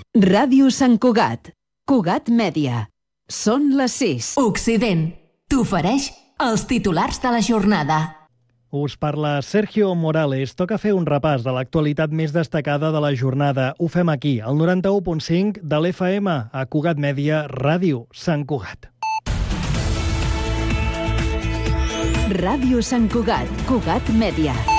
Ràdio Sant Cugat. Cugat Mèdia. Són les 6. Occident t'ofereix els titulars de la jornada. Us parla Sergio Morales. Toca fer un repàs de l'actualitat més destacada de la jornada. Ho fem aquí, al 91.5 de l'FM, a Cugat Mèdia, Ràdio Sant Cugat. Ràdio Sant Cugat. Cugat Mèdia.